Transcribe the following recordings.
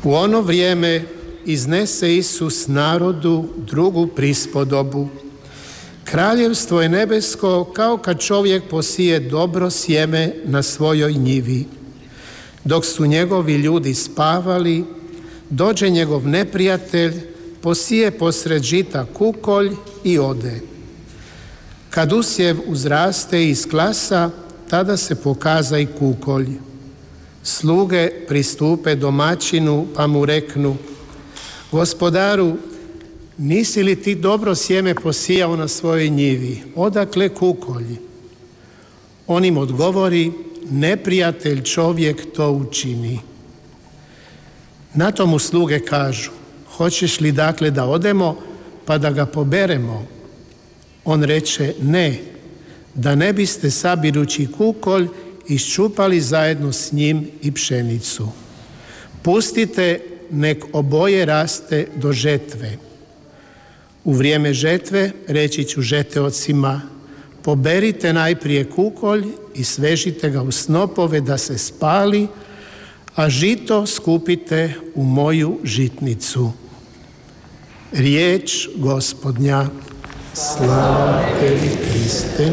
U ono vrijeme iznese Isus narodu drugu prispodobu. Kraljevstvo je nebesko kao kad čovjek posije dobro sjeme na svojoj njivi. Dok su njegovi ljudi spavali, dođe njegov neprijatelj, posije posred žita kukolj i ode. Kad usjev uzraste i isklasa, tada se pokaza i kukolj. Sluge pristupe domaćinu pa mu reknu: Gospodaru, nisi li ti dobro sjeme posijao na svojoj njivi? Odakle kukolj? On im odgovori: neprijatelj čovjek to učini. Na to mu sluge kažu: hoćeš li dakle da odemo pa da ga poberemo? On reče: ne, da ne biste sabirući kukolj iščupali zajedno s njim i pšenicu. Pustite nek oboje raste do žetve. U vrijeme žetve reći ću žeteocima: poberite najprije kukolj i svežite ga u snopove da se spali, a žito skupite u moju žitnicu. Riječ Gospodnja. Slava tebi, Kriste.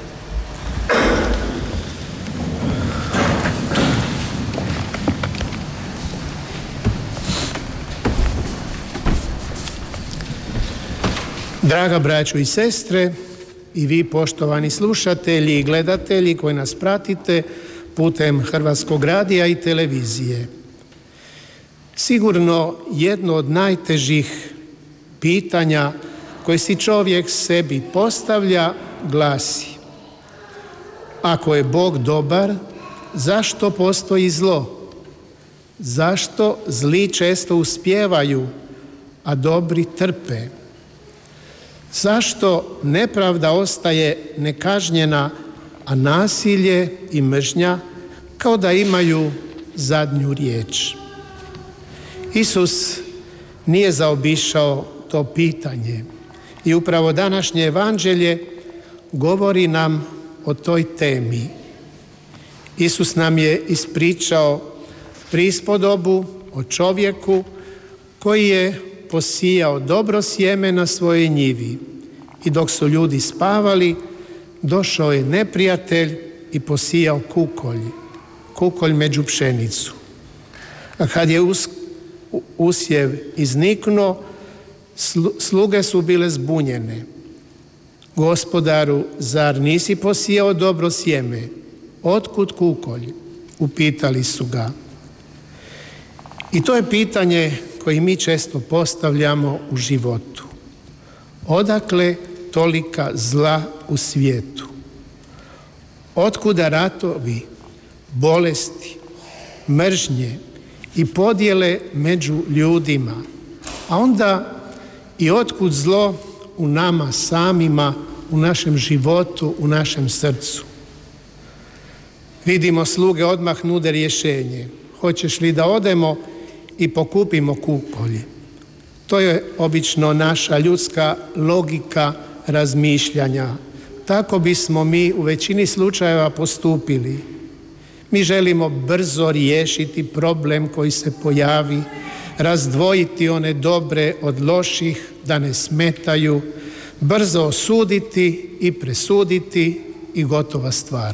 Draga braćo i sestre, i vi poštovani slušatelji i gledatelji koji nas pratite putem Hrvatskog radija i televizije. Sigurno jedno od najtežih pitanja koje si čovjek sebi postavlja glasi: ako je Bog dobar, zašto postoji zlo? Zašto zli često uspijevaju, a dobri trpe? Zašto nepravda ostaje nekažnjena, a nasilje i mržnja kao da imaju zadnju riječ? Isus nije zaobišao to pitanje i upravo današnje evanđelje govori nam o toj temi. Isus nam je ispričao prispodobu o čovjeku koji je posijao dobro sjeme na svojoj njivi i dok su ljudi spavali, došao je neprijatelj i posijao kukolj među pšenicu. A kad je usjev izniknuo, sluge su bile zbunjene. Gospodaru, zar nisi posijao dobro sjeme? Otkud kukolj? Upitali su ga. I to je pitanje koje mi često postavljamo u životu. Odakle tolika zla u svijetu? Otkuda ratovi, bolesti, mržnje i podjele među ljudima? A onda i otkud zlo u nama samima, u našem životu, u našem srcu? Vidimo, sluge odmah nude rješenje. Hoćeš li da odemo i pokupimo kukolj? To je obično naša ljudska logika razmišljanja. Tako bismo mi u većini slučajeva postupili. Mi želimo brzo riješiti problem koji se pojavi, razdvojiti one dobre od loših da ne smetaju, brzo osuditi i presuditi i gotova stvar.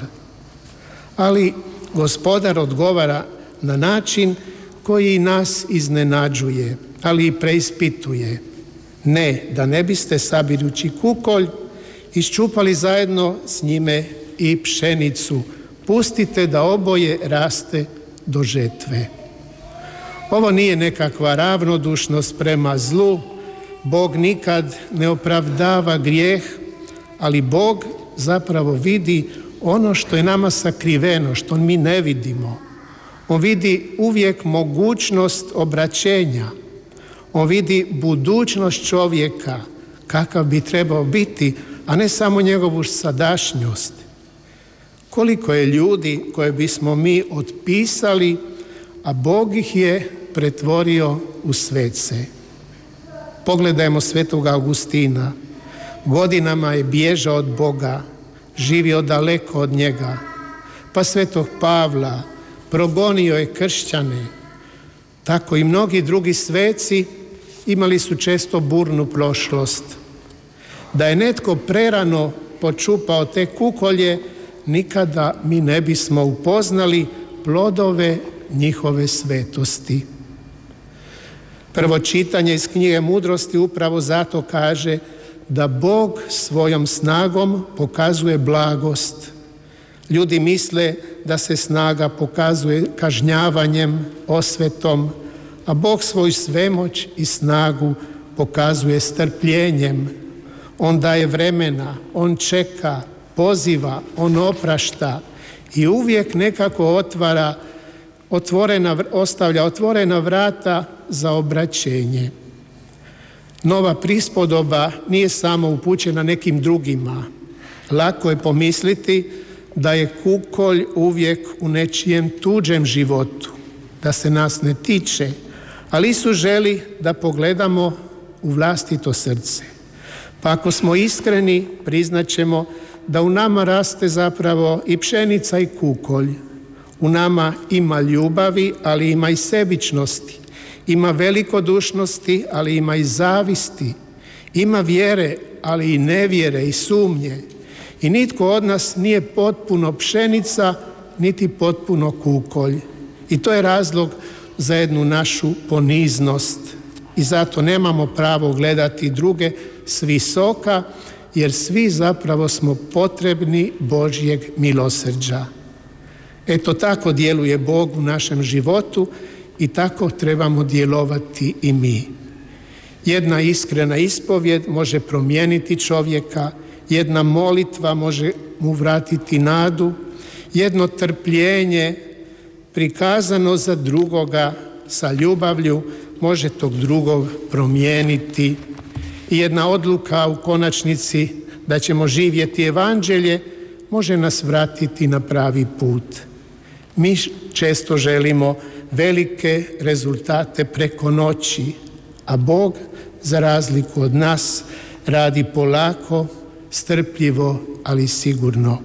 Ali Gospodar odgovara na način koji nas iznenađuje, ali i preispituje. Ne, da ne biste sabirući kukolj iščupali zajedno s njime i pšenicu. Pustite da oboje raste do žetve. Ovo nije nekakva ravnodušnost prema zlu. Bog nikad ne opravdava grijeh, ali Bog zapravo vidi ono što je nama sakriveno, što mi ne vidimo. On vidi uvijek mogućnost obraćenja. On vidi budućnost čovjeka, kakav bi trebao biti, a ne samo njegovu sadašnjost. Koliko je ljudi koje bismo mi otpisali, a Bog ih je pretvorio u svece. Pogledajmo svetog Augustina. Godinama je bježao od Boga, živio daleko od njega. Pa svetog Pavla, progonio je kršćane. Tako i mnogi drugi sveci imali su često burnu prošlost. Da je netko prerano počupao te kukolje, nikada mi ne bismo upoznali plodove njihove svetosti. Prvo čitanje iz knjige Mudrosti upravo zato kaže da Bog svojom snagom pokazuje blagost. Ljudi misle da se snaga pokazuje kažnjavanjem, osvetom, a Bog svoju svemoć i snagu pokazuje strpljenjem. On daje vremena, on čeka, poziva, on oprašta i uvijek nekako ostavlja otvorena vrata za obraćenje. Nova prispodoba nije samo upućena nekim drugima. Lako je pomisliti da je kukolj uvijek u nečijem tuđem životu, da se nas ne tiče, ali Isus želi da pogledamo u vlastito srce. Pa ako smo iskreni, priznaćemo da u nama raste zapravo i pšenica i kukolj. U nama ima ljubavi, ali ima i sebičnosti. Ima velikodušnosti, ali ima i zavisti. Ima vjere, ali i nevjere i sumnje. I nitko od nas nije potpuno pšenica, niti potpuno kukolj. I to je razlog za jednu našu poniznost. I zato nemamo pravo gledati druge s visoka, jer svi zapravo smo potrebni Božjeg milosrđa. Eto tako djeluje Bog u našem životu i tako trebamo djelovati i mi. Jedna iskrena ispovjed može promijeniti čovjeka, jedna molitva može mu vratiti nadu, jedno trpljenje prikazano za drugoga sa ljubavlju može tog drugog promijeniti. I jedna odluka u konačnici da ćemo živjeti evanđelje može nas vratiti na pravi put. Mi često želimo velike rezultate preko noći, a Bog, za razliku od nas, radi polako, strpljivo, ali sigurno.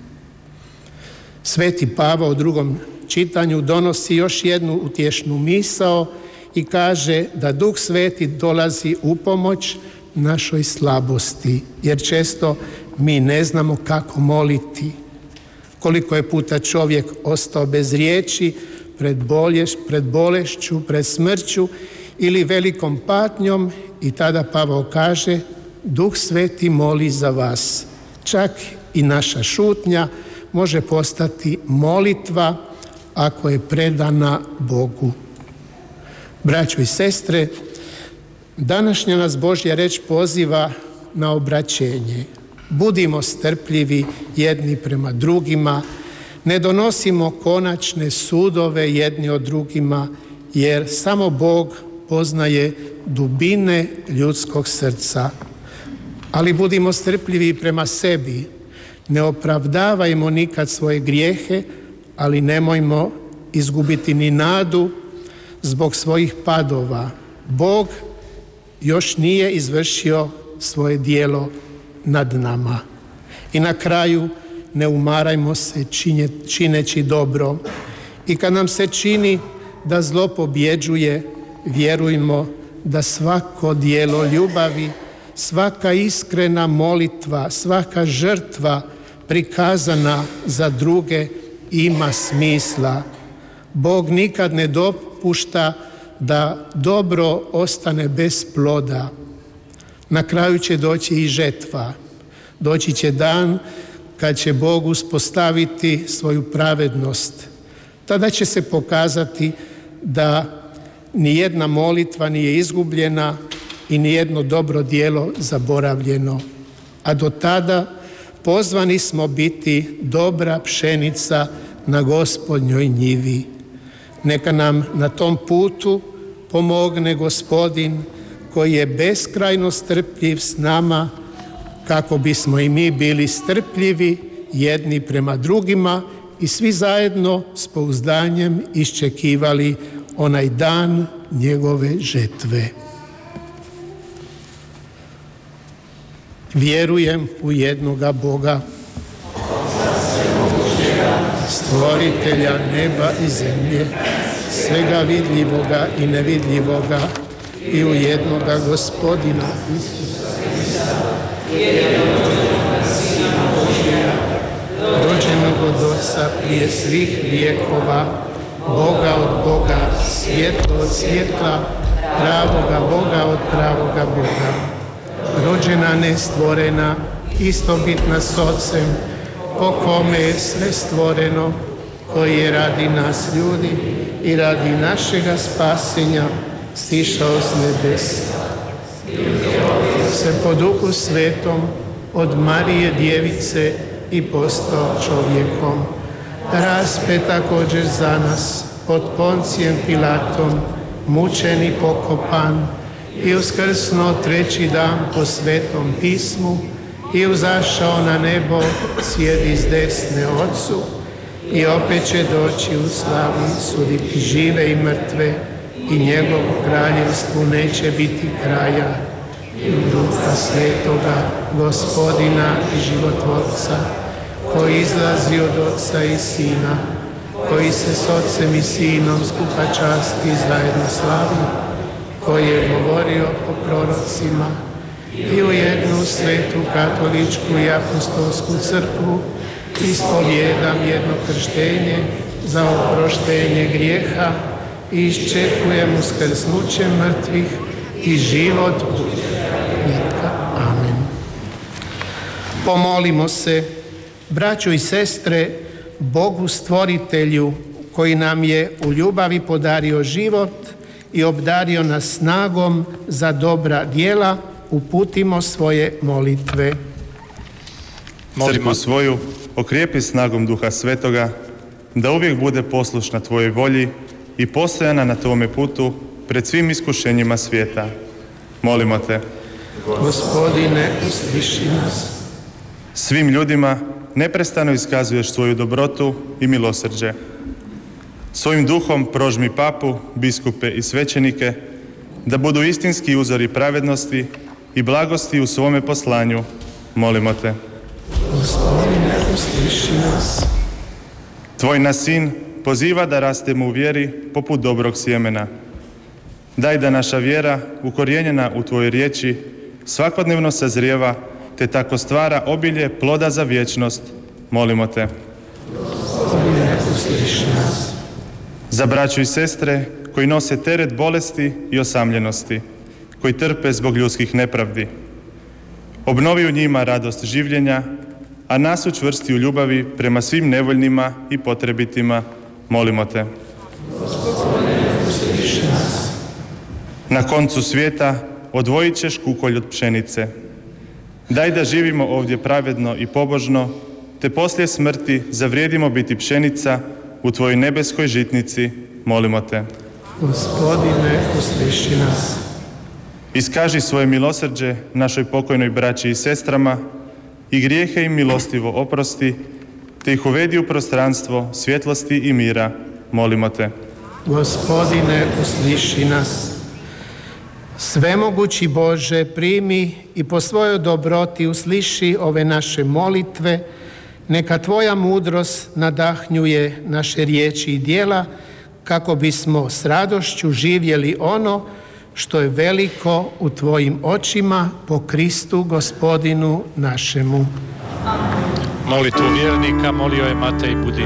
Sveti Pavao u drugom čitanju donosi još jednu utješnu misao i kaže da Duh Sveti dolazi u pomoć našoj slabosti, jer često mi ne znamo kako moliti. Koliko je puta čovjek ostao bez riječi pred bolešću, pred smrću ili velikom patnjom i tada Pavao kaže Duh Sveti moli za vas. Čak i naša šutnja može postati molitva ako je predana Bogu. Braćo i sestre, današnja nas Božja riječ poziva na obraćenje. Budimo strpljivi jedni prema drugima, ne donosimo konačne sudove jedni od drugima, jer samo Bog poznaje dubine ljudskog srca. Ali budimo strpljivi prema sebi, ne opravdavajmo nikad svoje grijehe, ali nemojmo izgubiti ni nadu zbog svojih padova. Bog još nije izvršio svoje djelo nad nama. I na kraju ne umarajmo se čineći dobro. I kad nam se čini da zlo pobjeđuje, vjerujmo da svako djelo ljubavi, svaka iskrena molitva, svaka žrtva prikazana za druge ima smisla. Bog nikad ne dopušta da dobro ostane bez ploda. Na kraju će doći i žetva. Doći će dan kad će Bog uspostaviti svoju pravednost. Tada će se pokazati da nijedna molitva nije izgubljena i nijedno dobro djelo zaboravljeno. A do tada pozvani smo biti dobra pšenica na Gospodnjoj njivi. Neka nam na tom putu pomogne Gospodin koji je beskrajno strpljiv s nama, kako bismo i mi bili strpljivi jedni prema drugima i svi zajedno s pouzdanjem iščekivali onaj dan njegove žetve. Vjerujem u jednoga Boga, stvoritelja neba i zemlje, svega vidljivoga i nevidljivoga, i u jednoga Gospodina Isusa Krista, rođenog od Oca prije svih vijekova, Boga od Boga, svjetlo od svjetla, pravoga Boga od pravoga Boga. Rođena nestvorena, istobitna s Otcem, po kome je sve stvoreno, koji je radi nas ljudi i radi našega spasenja stišao s nebesa. Se po Duhu Svetom od Marije Djevice i postao čovjekom. Raspet također za nas pod Poncijem Pilatom, mučen i pokopan, i uskrsnuo treći dan po Svetom pismu i uzašao na nebo, sjedi s desne Otcu i opet će doći u slavi suditi žive i mrtve, i njegovu kraljevstvu neće biti kraja. I u Duha Svetoga, Gospodina i životvorca, koji izlazi od Oca i Sina, koji se s Otcem i Sinom skupa časti i zajedno slavi, koji je govorio o prorocima, i u jednu svetu katoličku i apostolsku crkvu ispovjedam jedno krštenje za oproštenje grijeha i iščekujem uskrsnuće mrtvih i život vječni. Amen. Pomolimo se, braćo i sestre, Bogu stvoritelju, koji nam je u ljubavi podario život i obdario nas snagom za dobra djela, uputimo svoje molitve. Crkvu svoju okrijepi snagom Duha Svetoga, da uvijek bude poslušna Tvojoj volji i postojana na Tvome putu pred svim iskušenjima svijeta. Molimo Te. Gospodine, usliši nas. Svim ljudima neprestano iskazuješ svoju dobrotu i milosrđe. Svojim duhom prožmi papu, biskupe i svećenike, da budu istinski uzori pravednosti i blagosti u svome poslanju. Molimo Te. Gospodine, usliši nas. Tvoj nas sin poziva da rastemo u vjeri poput dobrog sjemena. Daj da naša vjera, ukorijenjena u Tvojoj riječi, svakodnevno sazrijeva, te tako stvara obilje ploda za vječnost. Molimo Te. Gospodine, usliši nas. Za braću i sestre koji nose teret bolesti i osamljenosti, koji trpe zbog ljudskih nepravdi. Obnovi u njima radost življenja, a nas učvrsti u ljubavi prema svim nevoljnima i potrebitima. Molimo Te. Gospodine, usliši nas. Na koncu svijeta odvojit ćeš kukolj od pšenice. Daj da živimo ovdje pravedno i pobožno, te poslije smrti zavrijedimo biti pšenica u Tvojoj nebeskoj žitnici. Molimo Te. Gospodine, usliši nas. Iskaži svoje milosrđe našoj pokojnoj braći i sestrama i grijehe im milostivo oprosti, te ih uvedi u prostranstvo svjetlosti i mira. Molimo Te. Gospodine, usliši nas. Svemogući Bože, primi i po svojoj dobroti usliši ove naše molitve. Neka Tvoja mudrost nadahnjuje naše riječi i djela, kako bismo s radošću živjeli ono što je veliko u Tvojim očima, po Kristu Gospodinu našemu. Molitvu vjernika molio je Matej Budin.